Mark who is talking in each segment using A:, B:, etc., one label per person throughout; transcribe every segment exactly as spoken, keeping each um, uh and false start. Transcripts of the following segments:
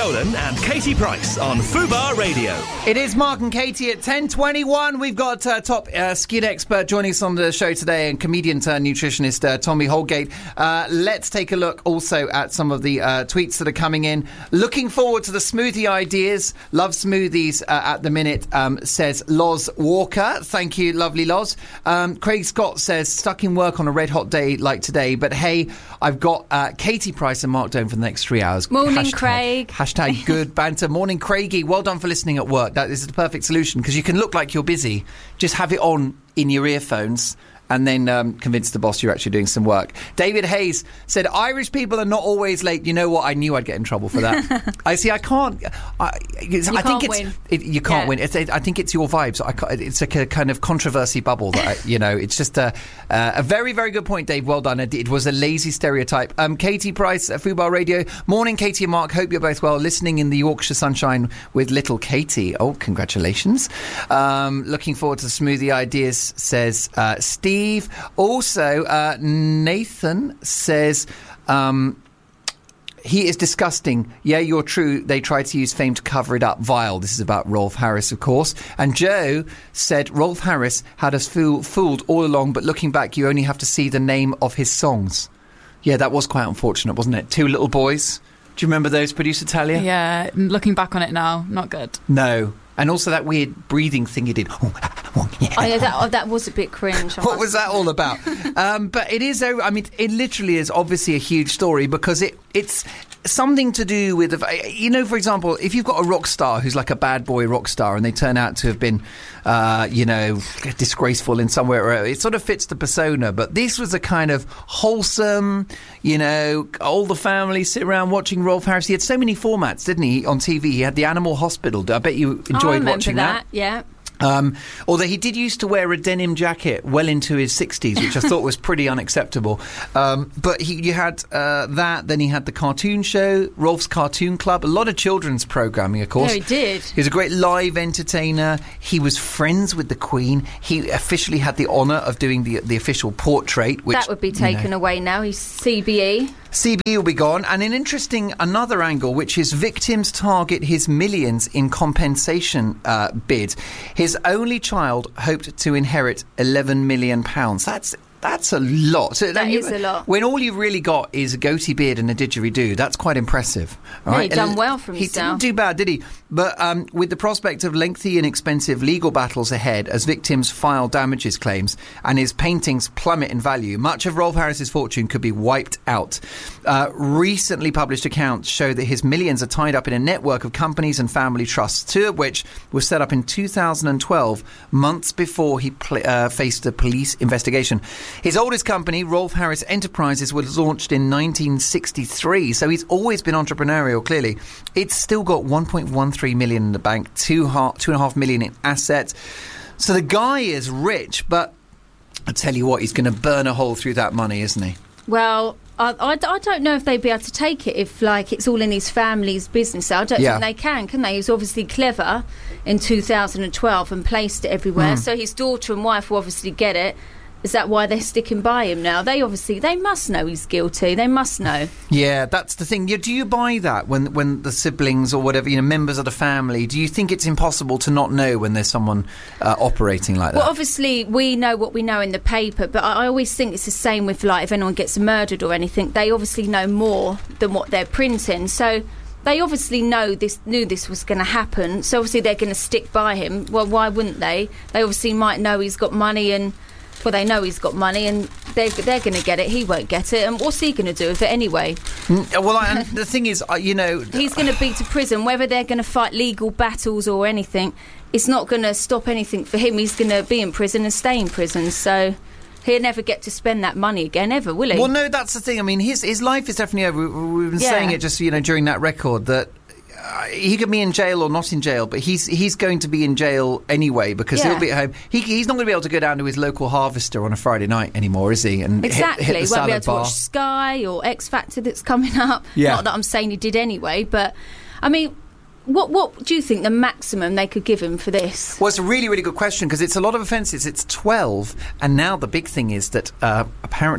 A: Nolan and Katie Price on Fubar Radio.
B: It is Mark and Katie at ten twenty-one. We've got uh, top uh, skin expert joining us on the show today and comedian turned nutritionist uh, Tommy Holgate. Uh, let's take a look also at some of the uh, tweets that are coming in. Looking forward to the smoothie ideas. Love smoothies uh, at the minute, um, says Loz Walker. Thank you, lovely Loz. Um, Craig Scott says, stuck in work on a red hot day like today, but hey, I've got uh, Katie Price and Mark Doan for the next three hours.
C: Morning,
B: hashtag,
C: Craig.
B: Hashtag good banter. Morning, Craigie. Well done for listening at work. That is the perfect solution because you can look like you're busy. Just have it on in your earphones and then um, convince the boss you're actually doing some work. David Hayes said, Irish people are not always late. You know what? I knew I'd get in trouble for that. I see, I can't... I,
C: you
B: I
C: can't
B: think it's,
C: win.
B: It, you can't
C: yeah.
B: win. It's, it, I think it's your vibes. I can't, it's like a kind of controversy bubble that, I, you know, it's just a, uh, a very, very good point, Dave. Well done. It, it was a lazy stereotype. Um, Katie Price at Fubar Radio. Morning, Katie and Mark. Hope you're both well. Listening in the Yorkshire sunshine with little Katie. Oh, congratulations. Um, looking forward to the smoothie ideas, says uh, Steve. Also, uh, Nathan says... Um, he is disgusting. Yeah, you're true. They tried to use fame to cover it up. Vile. This is about Rolf Harris, of course. And Joe said, Rolf Harris had us fool- fooled all along, but looking back, you only have to see the name of his songs. Yeah, that was quite unfortunate, wasn't it? Two Little Boys. Do you remember those, producer Talia?
C: Yeah, looking back on it now, not good.
B: No. And also that weird breathing thing he did. Oh, yeah.
D: Oh, yeah, that, oh, that was a bit cringe.
B: What was that all about? um, but it is, I mean, it literally is obviously a huge story because it it's something to do with, you know, for example, if you've got a rock star who's like a bad boy rock star and they turn out to have been, uh, you know, disgraceful in somewhere, it sort of fits the persona. But this was a kind of wholesome, you know, all the family sit around watching Rolf Harris. He had so many formats, didn't he, on T V? He had the Animal Hospital. I bet you enjoyed
D: oh, I remember
B: watching
D: that.
B: that.
D: Yeah.
B: Um, although he did used to wear a denim jacket well into his sixties, which I thought was pretty unacceptable. Um, but he, you had uh, that, then he had the cartoon show, Rolf's Cartoon Club, a lot of children's programming, of course.
D: Yeah, he did.
B: He was a great live entertainer. He was friends with the Queen. He officially had the honour of doing the the official portrait. Which,
D: that would be taken
B: you know,
D: away now. He's C B E.
B: C B E will be gone. And an interesting another angle, which is victims target his millions in compensation uh, bid. His only child hoped to inherit eleven million pounds. That's That's a lot. So
D: that
B: you,
D: is a lot.
B: When all you've really got is a goatee beard and a didgeridoo, that's quite impressive.
D: Yeah,
B: right?
D: he done well for
B: he
D: himself.
B: He didn't do bad, did he? But um, with the prospect of lengthy and expensive legal battles ahead as victims file damages claims and his paintings plummet in value, much of Rolf Harris's fortune could be wiped out. Uh, recently published accounts show that his millions are tied up in a network of companies and family trusts, two of which were set up in two thousand twelve, months before he pl- uh, faced a police investigation. His oldest company, Rolf Harris Enterprises, was launched in nineteen sixty-three, so he's always been entrepreneurial, clearly. It's still got one point one three million in the bank, two, ha- two and a half million in assets. So the guy is rich, but I tell you what, he's going to burn a hole through that money, isn't he?
D: Well, I, I, I don't know if they'd be able to take it if, like, it's all in his family's business. I don't
B: Yeah.
D: think they can, can they? He was obviously clever in two thousand twelve and placed it everywhere.
B: Mm.
D: So his daughter and wife will obviously get it. Is that why they're sticking by him now? They obviously, they must know he's guilty. They must know.
B: Yeah, that's the thing. Yeah, do you buy that when when the siblings or whatever, you know, members of the family, do you think it's impossible to not know when there's someone uh, operating like that?
D: Well, obviously, we know what we know in the paper, but I, I always think it's the same with, like, if anyone gets murdered or anything, they obviously know more than what they're printing. So they obviously know this, knew this was going to happen. So obviously they're going to stick by him. Well, why wouldn't they? They obviously might know he's got money and... Well, they know he's got money and they're, they're going to get it. He won't get it. And what's he going to do with it anyway?
B: Mm, well, I, and the thing is, uh, you know...
D: He's going to be to prison. Whether they're going to fight legal battles or anything, it's not going to stop anything for him. He's going to be in prison and stay in prison. So he'll never get to spend that money again, ever, will he?
B: Well, no, that's the thing. I mean, his his life is definitely over. We've been
D: Yeah.
B: saying it just, you know, during that record that... Uh, he could be in jail or not in jail, but he's he's going to be in jail anyway because
D: Yeah.
B: he'll be at home. He, he's not going to be able to go down to his local Harvester on a Friday night anymore, is he? And
D: Exactly.
B: hit, hit the
D: He won't
B: salad
D: be able to
B: bar.
D: watch Sky or X Factor that's coming up.
B: Yeah.
D: Not that I'm saying he did anyway, but I mean, what what do you think the maximum they could give him for this?
B: Well, it's a really, really good question because it's a lot of offences. It's twelve, and now the big thing is that uh, apparently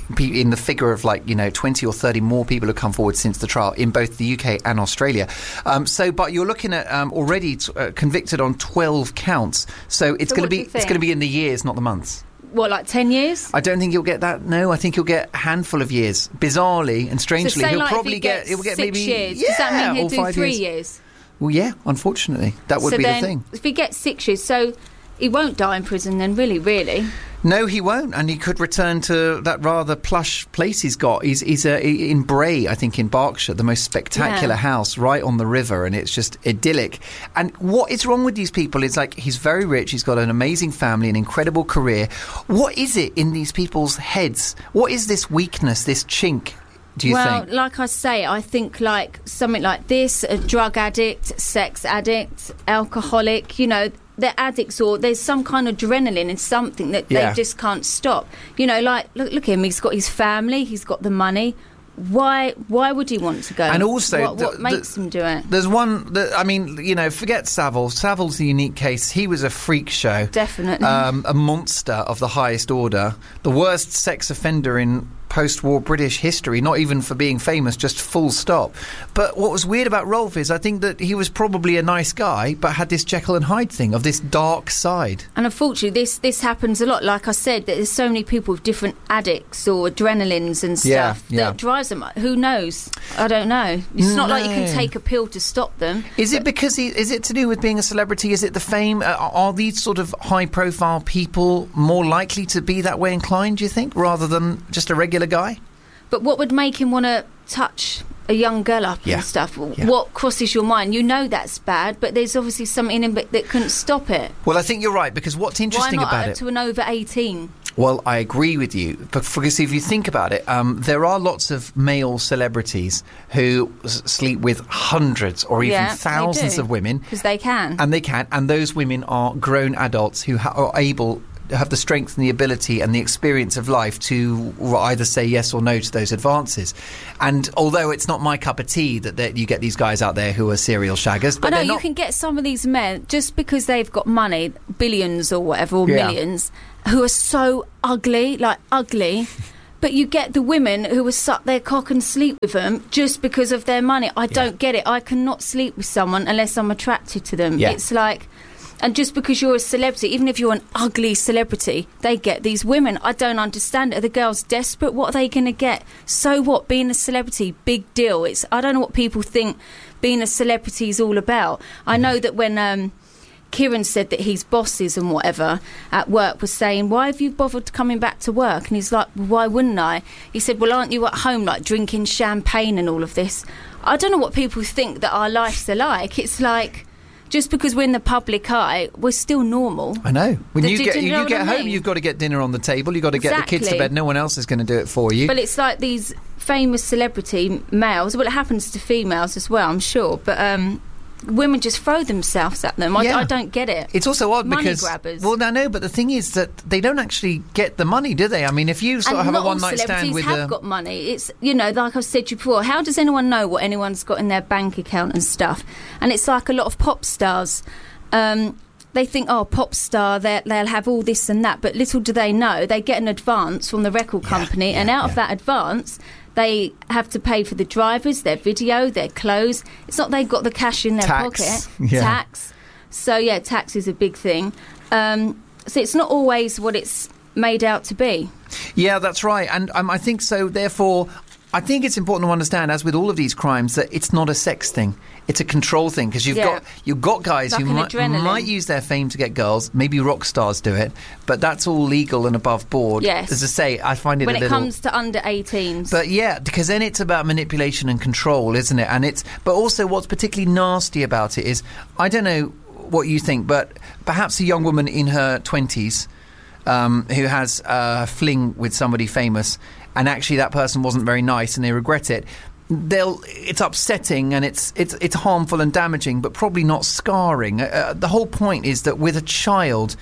B: in the figure of like, you know, twenty or thirty more people have come forward since the trial in both the U K and Australia. Um, so, but you're looking at um, already t- uh, convicted on twelve counts. So it's
D: So
B: going
D: what
B: to
D: do
B: be
D: you
B: it's
D: think?
B: going to be in the years, not the months.
D: What, like ten years?
B: I don't think he'll get that. No, I think he'll get a handful of years. Bizarrely and strangely,
D: so say
B: he'll
D: like
B: probably
D: if he
B: get.
D: gets
B: He'll get
D: six
B: maybe.
D: years.
B: Yeah,
D: Does that mean
B: or
D: he'll do
B: five
D: three
B: years.
D: years?
B: Well, yeah. Unfortunately, that would
D: so
B: be
D: then,
B: the thing.
D: If he gets six years, so he won't die in prison. Then, really, really.
B: No, he won't, and he could return to that rather plush place he's got. He's, he's uh, in Bray, I think, in Berkshire, the most spectacular
D: Yeah.
B: house right on the river, and it's just idyllic. And what is wrong with these people is, like, he's very rich, he's got an amazing family, an incredible career. What is it in these people's heads? What is this weakness, this chink, do you
D: well,
B: think?
D: like I say, I think like something like this: a drug addict, sex addict, alcoholic. You know, they're addicts, or there's some kind of adrenaline in something that
B: Yeah.
D: they just can't stop. You know, like look, look at him. He's got his family. He's got the money. Why? Why would he want to go?
B: And also,
D: what, what
B: the-
D: makes
B: the-
D: him do it?
B: There's one that, I mean, you know, forget Savile. Savile's the unique case. He was a freak show.
D: Definitely.
B: Um, a monster of the highest order. The worst sex offender in post-war British history, not even for being famous, just full stop. But what was weird about Rolf is I think that he was probably a nice guy, but had this Jekyll and Hyde thing of this dark side.
D: And unfortunately, this this happens a lot. Like I said, that there's so many people with different addicts or adrenalines and
B: Yeah,
D: stuff
B: yeah.
D: that drives them. Who knows? I don't know. It's not like you
B: No.
D: can take a pill to stop them.
B: Is it because he, is it to do with being a celebrity? Is it the fame? Uh, are these sort of high-profile people more likely to be that way inclined, do you think, rather than just a regular guy?
D: But what would make him want to touch a young girl up
B: Yeah.
D: and stuff?
B: Yeah.
D: What crosses your mind? You know that's bad, but there's obviously something in him that that couldn't stop it.
B: Well, I think you're right, because what's interesting
D: Why not
B: about
D: uh,
B: it...
D: to an over eighteen?
B: Well, I agree with you, but because if you think about it, um, there are lots of male celebrities who s- sleep with hundreds or even
D: Yeah, they
B: thousands
D: do.
B: of women,
D: Because they can.
B: and they can, and those women are grown adults who ha- are able have the strength and the ability and the experience of life to either say yes or no to those advances. And although it's not my cup of tea that, that you get these guys out there who are serial shaggers, but
D: I know
B: they're
D: you
B: not-
D: can get some of these men just because they've got money, billions or whatever, or
B: Yeah.
D: millions, who are so ugly, like ugly. But you get the women who will suck their cock and sleep with them just because of their money. I don't get it. I cannot sleep with someone unless I'm attracted to them.
B: Yeah.
D: It's like... And just because you're a celebrity, even if you're an ugly celebrity, they get these women. I don't understand it. Are the girls desperate? What are they going to get? So what? Being a celebrity, big deal. It's I don't know what people think being a celebrity is all about. I know that when um, Kieran said that his bosses and whatever at work were saying, why have you bothered coming back to work? And he's like, well, why wouldn't I? He said, well, aren't you at home like drinking champagne and all of this? I don't know what people think that our lives are like. It's like... Just because we're in the public eye, we're still normal.
B: I know. When
D: Do-
B: you
D: do-
B: get
D: do you
B: you,
D: know
B: you
D: what
B: get
D: I
B: home,
D: mean?
B: you've got to get dinner on the table. You've got to get the kids to
D: Exactly.
B: bed. No one else is going to do it for you.
D: But it's like these famous celebrity males. Well, it happens to females as well, I'm sure. But um, women just throw themselves at them. I,
B: Yeah.
D: I don't get it.
B: It's also odd
D: Money
B: because
D: grabbers.
B: well, I know, but the thing is that they don't actually get the money, do they? I mean, if you sort
D: and
B: of have
D: not
B: a one
D: all
B: night stand
D: celebrities
B: with
D: have
B: a
D: got money. It's, you know, like I've said to you before, how does anyone know what anyone's got in their bank account and stuff? And it's like a lot of pop stars. Um, they think, oh, pop star, they'll they'll have all this and that. But little do they know, they get an advance from the record company.
B: yeah,
D: and out
B: yeah.
D: of that advance, they have to pay for the drivers, their video, their clothes. It's not they've got the cash in their
B: Tax,
D: pocket.
B: yeah.
D: Tax. So, yeah, tax is a big thing. Um, so it's not always what it's made out to be.
B: Yeah, that's right. And um, I think so, therefore, I think it's important to understand, as with all of these crimes, that it's not a sex thing. It's a control thing, because you've
D: Yeah.
B: got you've got guys
D: Like
B: who
D: an
B: might,
D: adrenaline.
B: might use their fame to get girls. Maybe rock stars do it, but that's all legal and above board.
D: Yes.
B: As I say, I find it
D: When
B: a
D: it
B: little...
D: comes to under eighteens.
B: But yeah, because then it's about manipulation and control, isn't it? And it's but also what's particularly nasty about it is, I don't know what you think, but perhaps a young woman in her twenties um, who has a fling with somebody famous, and actually that person wasn't very nice and they regret it. They'll, it's upsetting and it's it's it's harmful and damaging, but probably not scarring. Uh, the whole point is that with a child,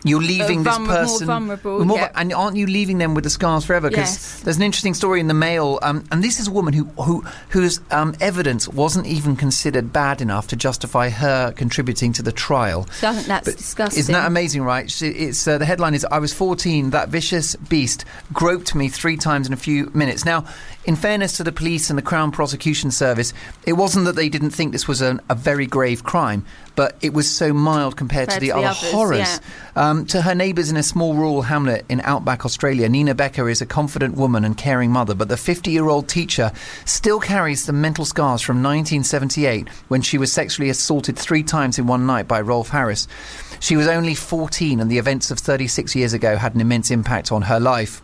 B: You're leaving
D: uh,
B: this
D: vulner-
B: person
D: more vulnerable,
B: more-
D: yeah.
B: and aren't you leaving them with the scars forever? Because
D: Yes.
B: there's an interesting story in the Mail, um, and this is a woman who who whose um, evidence wasn't even considered bad enough to justify her contributing to the trial.
D: So I think that's
B: But
D: disgusting.
B: Isn't that amazing, right? She- It's uh, the headline is, "I was fourteen. That vicious beast groped me three times in a few minutes." Now, in fairness to the police and the Crown Prosecution Service, it wasn't that they didn't think this was an, a very grave crime, but it was so mild compared,
D: Compared
B: to the
D: to the
B: other
D: others,
B: horrors.
D: yeah.
B: Um, to her neighbours in a small rural hamlet in outback Australia, Nina Becker is a confident woman and caring mother, but the fifty-year-old teacher still carries the mental scars from nineteen seventy-eight when she was sexually assaulted three times in one night by Rolf Harris. She was only fourteen, and the events of thirty-six years ago had an immense impact on her life.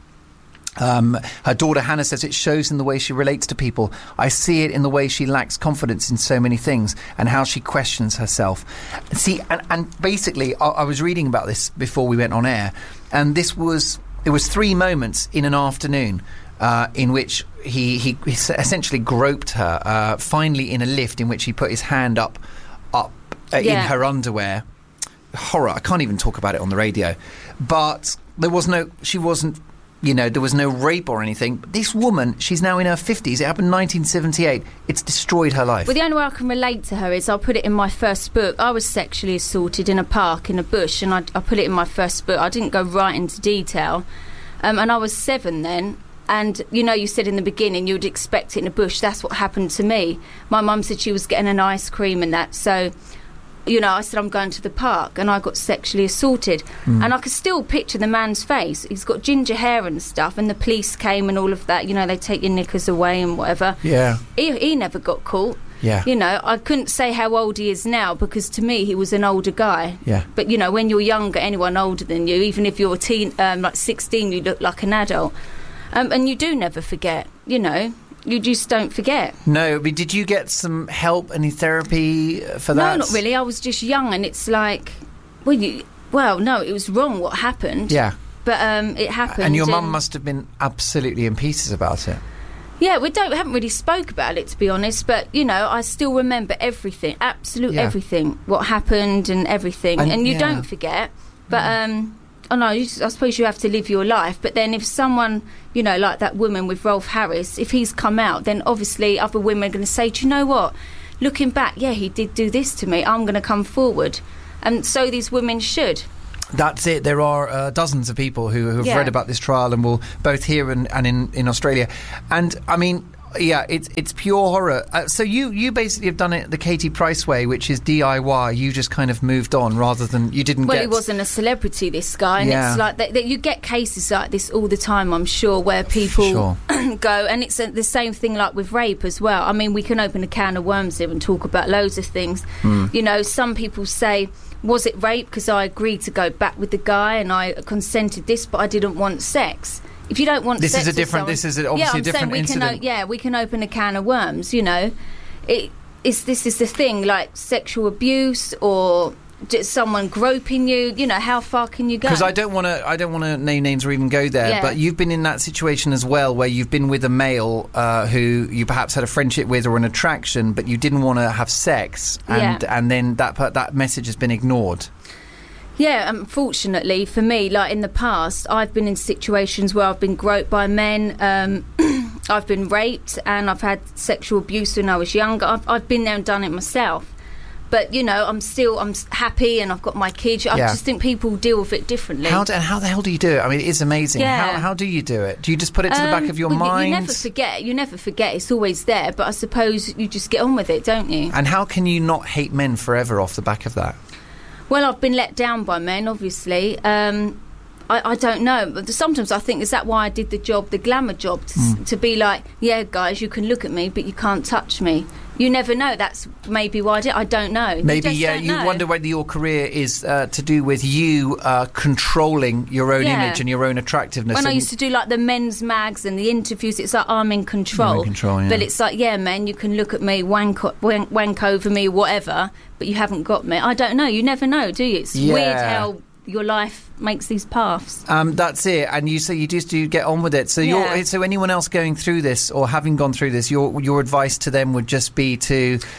B: Um, her daughter Hannah says it shows in the way she relates to people. I see it in the way she lacks confidence in so many things and how she questions herself. See, and, and basically, I, I was reading about this before we went on air, and this was it was three moments in an afternoon uh, in which he, he, he essentially groped her. Uh, finally, in a lift in which he put his hand up up uh, in
D: Yeah.
B: her underwear. Horror! I can't even talk about it on the radio. But there was no. She wasn't. You know, there was no rape or anything. But this woman, she's now in her fifties. It happened in nineteen seventy-eight. It's destroyed her life.
D: Well, the only way I can relate to her is I'll put it in my first book. I was sexually assaulted in a park in a bush, and I, I put it in my first book. I didn't go right into detail. Um, and I was seven then. And, you know, you said in the beginning you would expect it in a bush. That's what happened to me. My mum said she was getting an ice cream and that. So, you know, I said, I'm going to the park, and I got sexually assaulted. Mm. And I could still picture the man's face. He's got ginger hair and stuff, and the police came and all of that. You know, they take your knickers away and whatever.
B: Yeah.
D: He, he never got caught.
B: Yeah.
D: You know, I couldn't say how old he is now, because to me he was an older guy.
B: Yeah.
D: But, you know, when you're younger, anyone older than you, even if you're a teen, um, like sixteen, you look like an adult. Um, and you do never forget, you know. You just don't forget.
B: No, but did you get some help, any therapy for that?
D: No, not really. I was just young, and it's like, well, you, well, no, it was wrong what happened.
B: Yeah.
D: But um, it happened.
B: And your mum must have been absolutely in pieces about it.
D: Yeah, we don't we haven't really spoke about it, to be honest. But you know, I still remember everything, absolute
B: Yeah.
D: everything, what happened and everything,
B: And-
D: and, you
B: yeah.
D: don't forget. But um, oh no, you just, I suppose you have to live your life. But then if someone, you know, like that woman with Rolf Harris, if he's come out, then obviously other women are going to say, do you know what? Looking back, yeah, he did do this to me. I'm going to come forward, and so these women should.
B: That's it. There are uh, dozens of people who, who have
D: Yeah.
B: read about this trial, and will both here and, and in, in Australia. And I mean, yeah, it's it's pure horror. Uh, so you you basically have done it the Katie Price way, which is D I Y. You just kind of moved on rather than you didn't.
D: Well,
B: get...
D: he wasn't a celebrity, this guy, and
B: Yeah.
D: it's like that, that you get cases like this all the time, I'm sure, where people
B: Sure.
D: go, and it's uh the same thing like with rape as well. I mean, we can open a can of worms here and talk about loads of things.
B: Mm.
D: You know, some people say, was it rape because I agreed to go back with the guy and I consented this, but I didn't want sex. If you don't want
B: This
D: sex
B: is a
D: with
B: different-
D: someone-
B: this is obviously
D: yeah, I'm
B: a different
D: saying we
B: incident.
D: Can o- yeah, we can open a can of worms, you know. It, it's, this is the thing, like sexual abuse or just someone groping you, you know, how far can you go?
B: Because I don't want to, I don't want to name names or even go there.
D: Yeah.
B: But you've been in that situation as well, where you've been with a male uh, who you perhaps had a friendship with or an attraction, but you didn't want to have sex, and
D: Yeah.
B: and then that per- that message has been ignored.
D: Yeah, unfortunately for me, like in the past, I've been in situations where I've been groped by men, um, I've been raped, and I've had sexual abuse when I was younger. I've, I've been there and done it myself. But, you know, I'm still I'm s- happy, and I've got my kids. I
B: Yeah.
D: just think people deal with it differently.
B: How do, and how the hell do you do it? I mean, it is amazing.
D: Yeah.
B: How how do you do it? Do you just put it to the back
D: Um,
B: of your
D: well, you-
B: mind?
D: You never forget. You never forget. It's always there. But I suppose you just get on with it, don't you?
B: And how can you not hate men forever off the back of that?
D: Well, I've been let down by men, obviously. Um, I, I don't know. But sometimes I think, is that why I did the job, the glamour job, to,
B: Mm.
D: s to be like, yeah, guys, you can look at me, but you can't touch me. You never know. That's maybe why I did. I don't know. You
B: Maybe,
D: just
B: yeah,
D: don't
B: you
D: know.
B: wonder whether your career is uh, to do with you uh, controlling your own
D: Yeah.
B: image and your own attractiveness.
D: When I
B: and-
D: used to do like the men's mags and the interviews, it's like I'm in control.
B: You're in control, yeah.
D: But it's like, yeah, men, you can look at me, wank, o- wank, wank over me, whatever, but you haven't got me. I don't know. You never know, do you? It's
B: Yeah.
D: weird how your life makes these paths.
B: Um, that's it, and you say you just do get on with it. So,
D: Yeah.
B: you're, so anyone else going through this or having gone through this, your your advice to them would just be to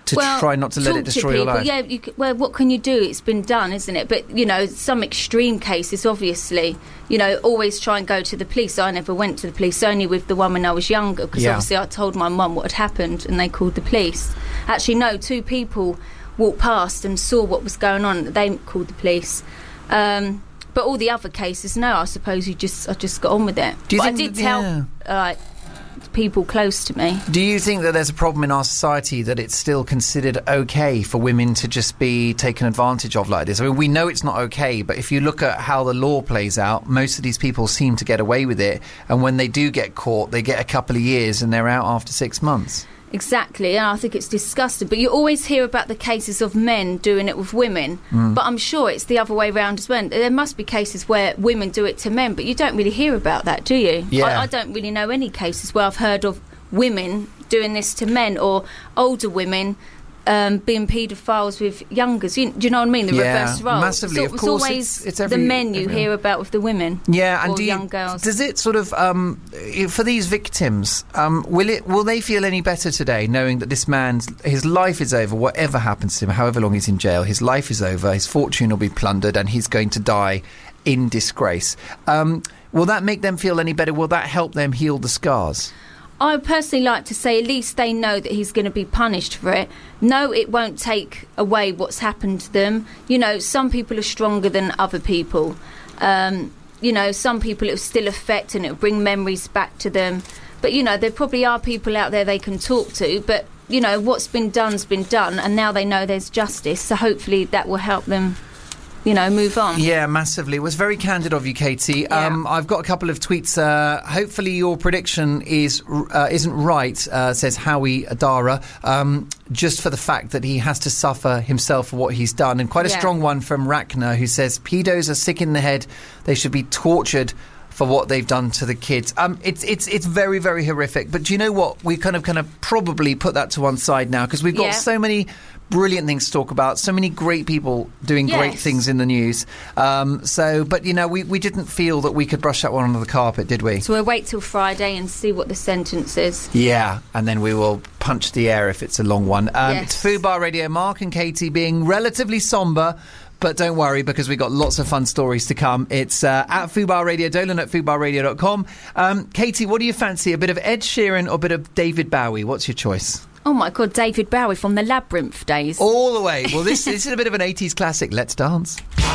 B: to
D: well,
B: try not to let
D: talk
B: it destroy
D: to
B: your
D: people,
B: life.
D: Yeah, you, c- well, what can you do? It's been done, isn't it? But, you know, some extreme cases, obviously, you know, always try and go to the police. I never went to the police, only with the one when I was younger, because
B: Yeah.
D: obviously I told my mum what had happened and they called the police. Actually, no, two people walked past and saw what was going on. They called the police. Um, but all the other cases, no, I suppose you just I just got on with it.
B: Do you
D: but
B: think
D: I did
B: that-
D: tell
B: yeah.
D: uh, people close to me.
B: Do you think that there's a problem in our society that it's still considered okay for women to just be taken advantage of like this? I mean, we know it's not okay, but if you look at how the law plays out, most of these people seem to get away with it. And when they do get caught, they get a couple of years and they're out after six months.
D: Exactly, and I think it's disgusting. But you always hear about the cases of men doing it with women,
B: Mm.
D: but I'm sure it's the other way around as well. There must be cases where women do it to men, but you don't really hear about that, do you?
B: Yeah.
D: I, I don't really know any cases where I've heard of women doing this to men, or older women um, being paedophiles with youngers. You, do you know what I mean? The
B: Yeah,
D: reverse role.
B: massively.
D: It's,
B: Of
D: al-
B: course,
D: it's always
B: it's- it's every-
D: the men you
B: every-
D: hear about with the women.
B: Yeah, and
D: or
B: do you,
D: young girls.
B: does it sort of um, for these victims? Um, will it? Will they feel any better today, knowing that this man's his life is over? Whatever happens to him, however long he's in jail, his life is over. His fortune will be plundered, and he's going to die in disgrace. Um, will that make them feel any better? Will that help them heal the scars?
D: I personally like to say at least they know that he's going to be punished for it. No, it won't take away what's happened to them. You know, some people are stronger than other people. Um, you know, some people it will still affect and it will bring memories back to them. But, you know, there probably are people out there they can talk to. But, you know, what's been done's been done, and now they know there's justice. So hopefully that will help them, you know, move on.
B: Yeah, massively. It was very candid of you, Katie.
D: Yeah.
B: Um, I've got a couple of tweets. Uh, hopefully your prediction is uh, isn't right, uh, says Howie Adara, um, just for the fact that he has to suffer himself for what he's done. And quite a
D: Yeah.
B: strong one from Rachna, who says, pedos are sick in the head. They should be tortured for what they've done to the kids. Um, it's it's it's very, very horrific. But do you know what? We kind of kind of probably put that to one side now, because we've got
D: Yeah.
B: so many brilliant things to talk about, so many great people doing great
D: Yes.
B: things in the news. Um, so, but you know, we, we didn't feel that we could brush that one under the carpet, did we?
D: So we'll wait till Friday and see what the sentence is.
B: Yeah, and then we will punch the air if it's a long one. Um,
D: Yes.
B: It's Food Bar Radio. Mark and Katie being relatively sombre, but don't worry, because we've got lots of fun stories to come. It's uh, at Food Bar Radio, Dolan at food bar radio dot com. Um, Katie, what do you fancy? A bit of Ed Sheeran or a bit of David Bowie? What's your choice?
D: Oh my God, David Bowie from the Labyrinth days.
B: All the way. Well, this, this is a bit of an eighties classic. Let's dance.